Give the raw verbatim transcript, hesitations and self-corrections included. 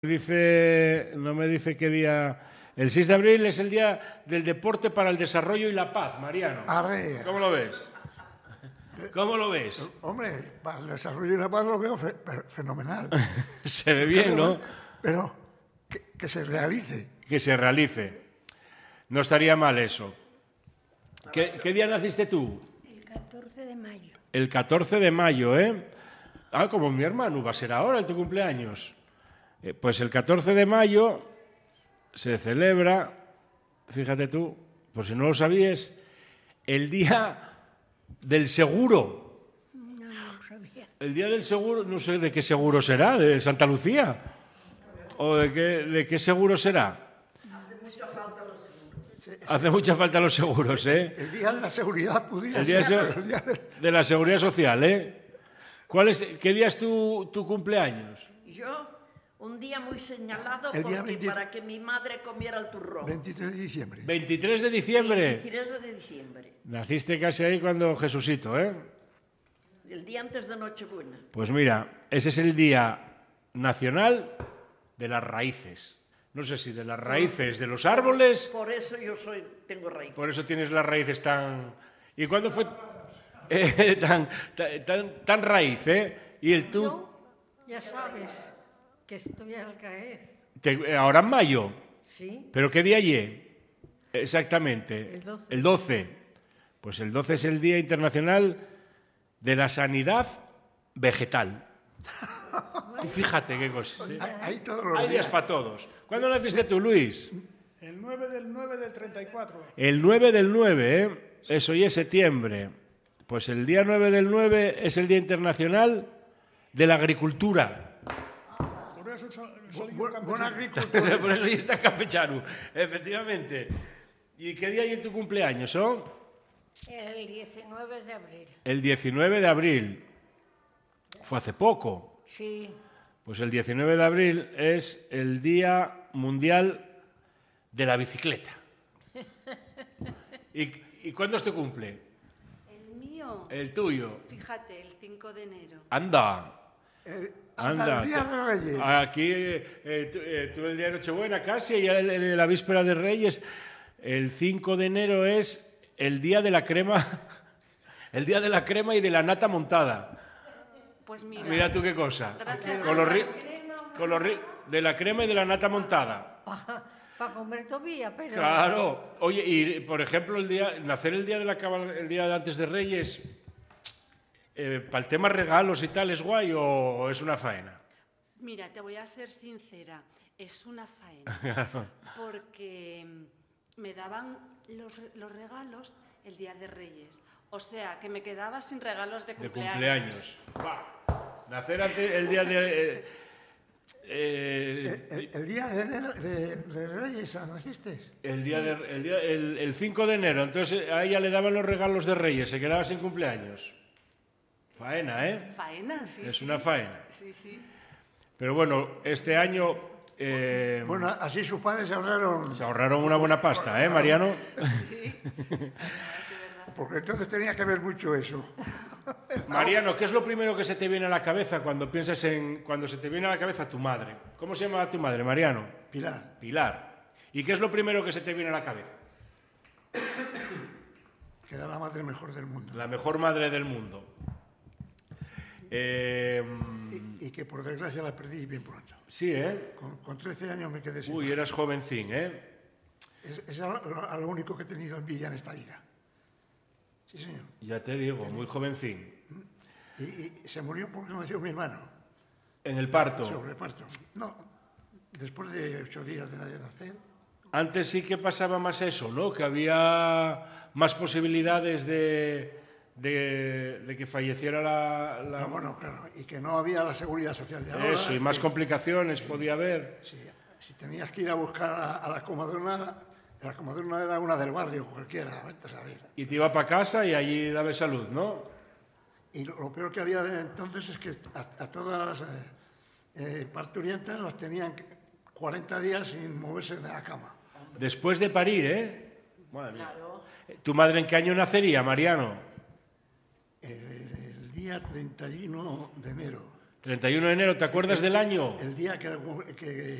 Dice, no me dice qué día. El seis de abril es el día del deporte para el desarrollo y la paz, Mariano. Arre. ¿Cómo lo ves? ¿Cómo lo ves? Hombre, para el desarrollo y la paz lo veo fe fenomenal. Se ve bien, ¿no? Pero que, que se realice. Que se realice. No estaría mal eso. ¿Qué, ¿Qué día naciste tú? El catorce de mayo. El catorce de mayo, ¿eh? Ah, como mi hermano, va a ser ahora el tu cumpleaños. Eh, pues el catorce de mayo se celebra, fíjate tú, por si no lo sabías, el día del seguro. No, no lo sabía. El día del seguro, no sé de qué seguro será, de Santa Lucía. ¿O de qué, de qué seguro será? Hace mucha falta los seguros, ¿eh? El día de la seguridad pudiera El día ser, de, el día de... de la seguridad social, ¿eh? ¿Cuál es, ¿Qué día es tu, tu cumpleaños? Yo, un día muy señalado El día porque veinte para que mi madre comiera el turrón. veintitrés de diciembre. veintitrés de diciembre. veintitrés de diciembre. Naciste casi ahí cuando Jesucito, ¿eh? El día antes de Nochebuena. Pues mira, ese es el Día Nacional de las Raíces. No sé si de las raíces de los árboles. Por eso yo soy, tengo raíz. Por eso tienes las raíces tan... ¿Y cuándo fue eh, tan, tan, tan raíz, eh? Y el tú... Yo, ya sabes que estoy al caer. Te, ahora en mayo. Sí. ¿Pero qué día allí? Exactamente. El doce. El doce. Pues el doce es el Día Internacional de la Sanidad Vegetal. Tú fíjate qué cosas, ¿eh? Hay, hay todos los Hay días días. para todos. ¿Cuándo naciste tú, Luis? El nueve del nueve del treinta y cuatro. El nueve del nueve, ¿eh? Eso ya es septiembre. Pues el día nueve del nueve es el Día Internacional de la Agricultura. Por eso soy, soy Bu- un campesino. Buen agricultor. Por eso ya está campechano, efectivamente. ¿Y qué día hay en tu cumpleaños, oh? El diecinueve de abril. El diecinueve de abril. Fue hace poco. Sí. Pues el diecinueve de abril es el Día Mundial de la Bicicleta. ¿Y, y cuándo es tu cumple? El mío, El tuyo. fíjate, el cinco de enero. Anda. Eh, Anda. hasta el día de Reyes. Aquí, eh, tú, eh, tú el día de Nochebuena casi, y ya el- el- la víspera de Reyes. El cinco de enero es el día de la crema, el día de la crema y de la nata montada. Pues mira, Mira tú qué cosa. Gracias. Con los ri- con los ri- de la crema y de la nata montada. Para comer todavía, pero... Claro. Oye, y por ejemplo, el día, nacer el día de la cabal- el día de antes de Reyes, eh, ¿para el tema regalos y tal es guay o es una faena? mira, te voy a ser sincera, es una faena, porque me daban los, re- los regalos el día de Reyes. O sea, que me quedaba sin regalos de De cumpleaños. cumpleaños. Va. Nacer ante- el día de... eh, eh, El, el- el día de, enero- de, de Reyes, ¿naciste? el día de, el, día- el- el cinco de enero, entonces a ella le daban los regalos de Reyes, se quedaba sin cumpleaños. Faena, ¿eh? Faena, sí. Es sí. una faena. Sí, sí. Pero bueno, este año eh, Bueno, así sus padres se ahorraron, se ahorraron una buena pasta, ¿eh, Mariano? porque entonces tenía que ver mucho eso. Mariano, ¿qué es lo primero que se te viene a la cabeza cuando piensas en cuando se te viene a la cabeza tu madre? ¿Cómo se llama tu madre, Mariano? Pilar, Pilar. ¿Y qué es lo primero que se te viene a la cabeza? que era la madre mejor del mundo. La mejor madre del mundo. Eh, Y, y que por desgracia la perdí bien pronto. sí, ¿eh? Con, con trece años me quedé sin Uy, madre. eras jovencín, ¿eh? Es, es a lo, a lo único que he tenido en Villa en esta vida. Sí, señor. Ya te digo, muy jovencín. Y, y se murió porque nació mi hermano. En el parto. Sobre parto. No, después de ocho días de nacer. Antes sí que pasaba más eso, ¿no? Que había más posibilidades de, de, de que falleciera la... la- No, bueno, claro, y que no había la seguridad social de ahora. Eso, y más que complicaciones podía haber. si, si tenías que ir a buscar a, a la comadrona, la comadrona era una del barrio, cualquiera, vete a saber. Y te iba para casa y allí daba salud, ¿no? Y lo, lo peor que había de entonces es que a, a todas las eh, eh, parturientas las tenían cuarenta días sin moverse de la cama. Después de parir, ¿eh? Madre mía. ¿Tu madre en qué año nacería, Mariano? El, el día treinta y uno de enero. treinta y uno de enero, ¿te acuerdas del año? El día que, que